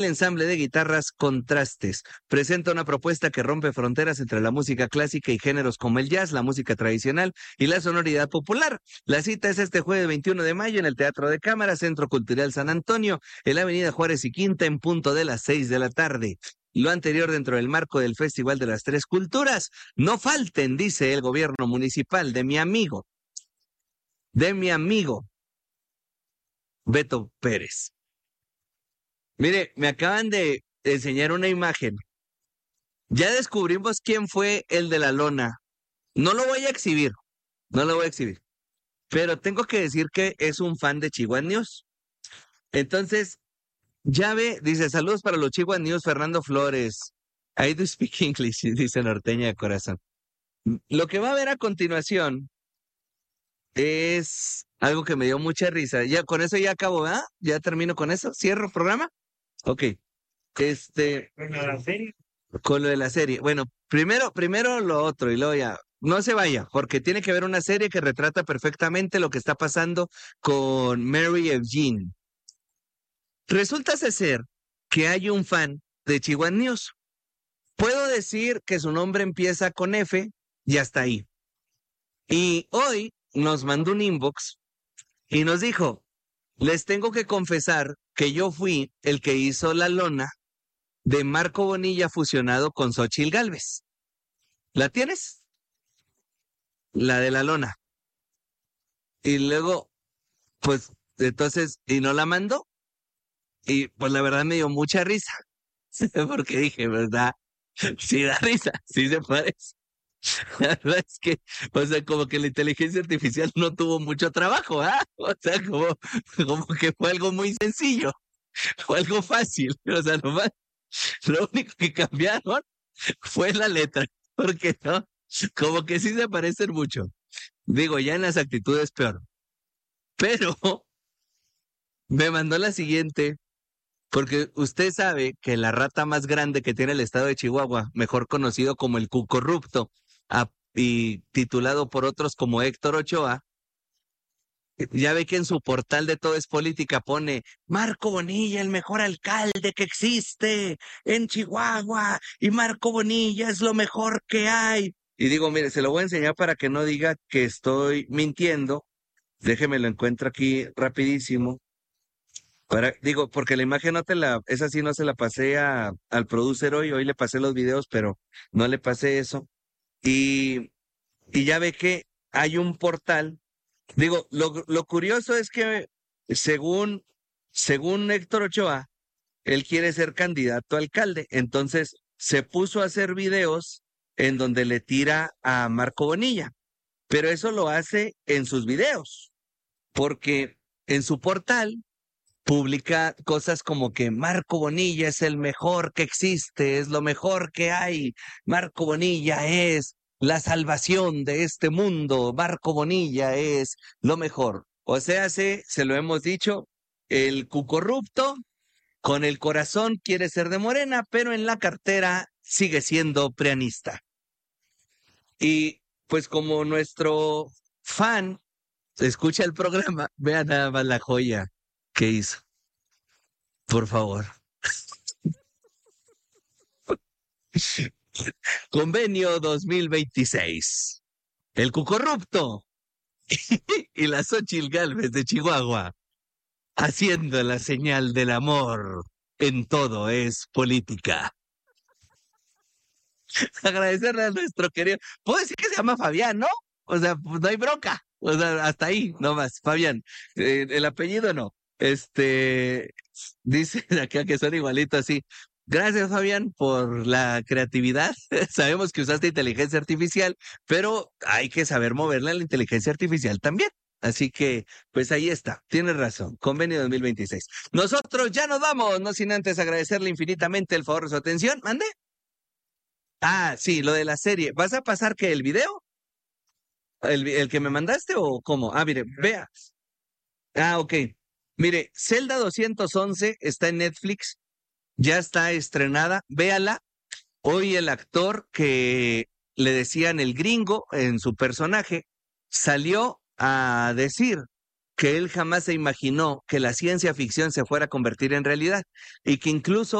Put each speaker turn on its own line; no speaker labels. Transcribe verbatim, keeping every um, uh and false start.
El ensamble de guitarras Contrastes presenta una propuesta que rompe fronteras entre la música clásica y géneros como el jazz, la música tradicional y la sonoridad popular. La cita es este jueves veintiuno de mayo en el Teatro de Cámara, Centro Cultural San Antonio, en la Avenida Juárez y Quinta, en punto de las seis de la tarde. Lo anterior dentro del marco del Festival de las Tres Culturas. No falten, dice el gobierno municipal, de mi amigo, de mi amigo Beto Pérez. Mire, me acaban de enseñar una imagen. Ya descubrimos quién fue el de la lona. No lo voy a exhibir, no lo voy a exhibir. Pero tengo que decir que es un fan de Chihuahua News. Entonces, ya ve, dice, saludos para los Chihuahua News, Fernando Flores. I do speak English, dice Norteña de Corazón. Lo que va a ver a continuación es algo que me dio mucha risa. Ya con eso ya acabo, ¿ah? Ya termino con eso. ¿Cierro el programa? Ok. Este,
Con la serie.
con lo de la serie. Bueno, primero, primero lo otro y luego ya. No se vaya, porque tiene que ver una serie que retrata perfectamente lo que está pasando con Mary Eugene. Resulta ser que hay un fan de Chihuahua News. Puedo decir que su nombre empieza con F y hasta ahí. Y hoy nos mandó un inbox y nos dijo, les tengo que confesar que yo fui el que hizo la lona de Marco Bonilla fusionado con Xóchitl Gálvez. ¿La tienes? La de la lona. Y luego, pues, entonces, y no la mandó. Y pues la verdad me dio mucha risa. Porque dije, ¿verdad? Sí da risa, sí se parece. La verdad es que, o sea, como que la inteligencia artificial no tuvo mucho trabajo, ¿ah? O sea, como, como que fue algo muy sencillo, fue algo fácil. O sea, nomás, lo único que cambiaron fue la letra, porque no, como que sí se parecen mucho. Digo, ya en las actitudes peor. Pero me mandó la siguiente, porque usted sabe que la rata más grande que tiene el estado de Chihuahua, mejor conocido como el Cucorrupto, a- y titulado por otros como Héctor Ochoa, ya ve que en su portal de Todo es Política pone Marco Bonilla, el mejor alcalde que existe en Chihuahua, y Marco Bonilla es lo mejor que hay. Y digo, mire, se lo voy a enseñar para que no diga que estoy mintiendo. Déjeme lo encuentro aquí rapidísimo. Para, digo, porque la imagen no te la, esa sí no se la pasé a, al producer hoy, hoy le pasé los videos, pero no le pasé eso. Y, y ya ve que hay un portal. Digo, lo, lo curioso es que según, según Héctor Ochoa, él quiere ser candidato a alcalde. Entonces se puso a hacer videos en donde le tira a Marco Bonilla. Pero eso lo hace en sus videos, porque en su portal publica cosas como que Marco Bonilla es el mejor que existe, es lo mejor que hay. Marco Bonilla es la salvación de este mundo. Marco Bonilla es lo mejor. O sea, se, se lo hemos dicho, el cucorrupto con el corazón quiere ser de Morena, pero en la cartera sigue siendo prianista. Y pues como nuestro fan escucha el programa, vea nada más la joya que hizo. Por favor. Convenio dos mil veintiséis. El Cucorrupto y la Xóchitl Gálvez de Chihuahua haciendo la señal del amor en todo es política. Agradecerle a nuestro querido. Puedo decir que se llama Fabián, ¿no? O sea, pues no hay bronca. O sea, hasta ahí, nomás, Fabián. Eh, el apellido no. Este, dice acá que son igualitos así. Gracias, Fabián, por la creatividad. Sabemos que usaste inteligencia artificial, pero hay que saber moverla a la inteligencia artificial también. Así que, pues ahí está, tienes razón, convenio dos mil veintiséis. Nosotros ya nos vamos, no sin antes agradecerle infinitamente el favor de su atención. ¿Mande? Ah, sí, lo de la serie. ¿Vas a pasar que el video? ¿El, vi- el que me mandaste o cómo? Ah, mire, vea. Ah, ok. Mire, Zelda doscientos once está en Netflix, ya está estrenada, véala. Hoy el actor que le decían el gringo en su personaje salió a decir que él jamás se imaginó que la ciencia ficción se fuera a convertir en realidad y que incluso